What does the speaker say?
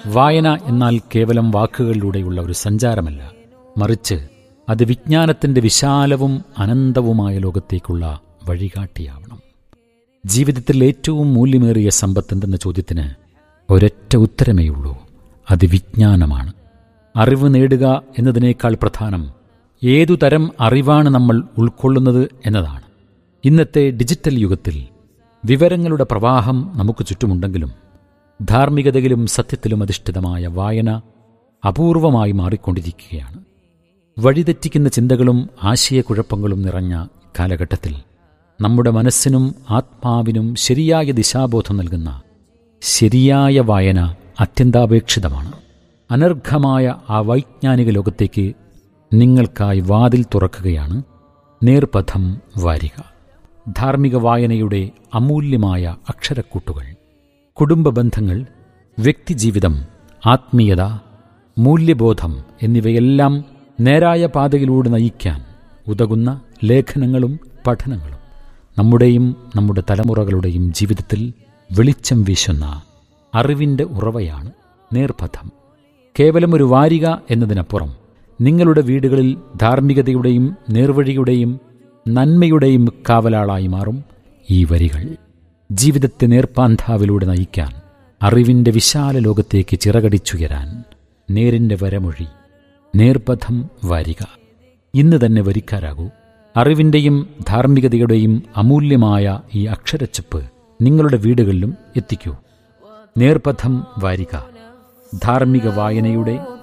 വായന എന്നാൽ കേവലം വാക്കുകളിലൂടെയുള്ള ഒരു സഞ്ചാരമല്ല, മറിച്ച് അത് വിജ്ഞാനത്തിന്റെ വിശാലവും അനന്തവുമായ ലോകത്തേക്കുള്ള വഴികാട്ടിയാവണം. ജീവിതത്തിൽ ഏറ്റവും മൂല്യമേറിയ സമ്പത്തെന്തെന്ന ചോദ്യത്തിന് ഒരൊറ്റ ഉത്തരമേയുള്ളൂ: അത് വിജ്ഞാനമാണ്. അറിവ് നേടുക എന്നതിനേക്കാൾ പ്രധാനം ഏതുതരം അറിവാണ് നമ്മൾ ഉൾക്കൊള്ളുന്നത് എന്നതാണ്. ഇന്നത്തെ ഡിജിറ്റൽ യുഗത്തിൽ വിവരങ്ങളുടെ പ്രവാഹം നമുക്ക് ചുറ്റുമുണ്ടെങ്കിലും ധാർമ്മികതയിലും സത്യത്തിലും അധിഷ്ഠിതമായ വായന അപൂർവമായി മാറിക്കൊണ്ടിരിക്കുകയാണ്. വഴിതെറ്റിക്കുന്ന ചിന്തകളും ആശയക്കുഴപ്പങ്ങളും നിറഞ്ഞ കാലഘട്ടത്തിൽ നമ്മുടെ മനസ്സിനും ആത്മാവിനും ശരിയായ ദിശാബോധം നൽകുന്ന ശരിയായ വായന അത്യന്താപേക്ഷിതമാണ്. അനർഘമായ ആ വൈജ്ഞാനിക ലോകത്തേക്ക് നിങ്ങൾക്കായി വാതിൽ തുറക്കുകയാണ് നേർപഥം വാരിക. ധാർമ്മിക വായനയുടെ അമൂല്യമായ അക്ഷരക്കൂട്ടുകൾ കുടുംബ ബന്ധങ്ങൾ, വ്യക്തിജീവിതം, ആത്മീയത, മൂല്യബോധം എന്നിവയെല്ലാം നേരായ പാതയിലൂടെ നയിക്കാൻ ഉതകുന്ന ലേഖനങ്ങളും പഠനങ്ങളും നമ്മുടെയും നമ്മുടെ തലമുറകളുടെയും ജീവിതത്തിൽ വെളിച്ചം വീശുന്ന അറിവിൻ്റെ ഉറവയാണ് നേർപഥം. കേവലം ഒരു വാരിക എന്നതിനപ്പുറം നിങ്ങളുടെ വീടുകളിൽ ധാർമ്മികതയുടെയും നേർവഴിയുടെയും നന്മയുടെയും കാവലാളായി മാറും ഈ വരികൾ. ജീവിതത്തെ നേർപ്പാന്താവിലൂടെ നയിക്കാൻ, അറിവിൻ്റെ വിശാല ലോകത്തേക്ക് ചിറകടിച്ചുയരാൻ നേരിൻ്റെ വരമൊഴി നേർപഥം വാരിക. ഇന്ന് തന്നെ വരിക്കാരാകൂ. അറിവിൻ്റെയും ധാർമ്മികതയുടെയും അമൂല്യമായ ഈ അക്ഷരച്ചപ്പ് നിങ്ങളുടെ വീടുകളിലും എത്തിക്കൂ. നേർപഥം വാരിക, ധാർമ്മിക വായനയുടെ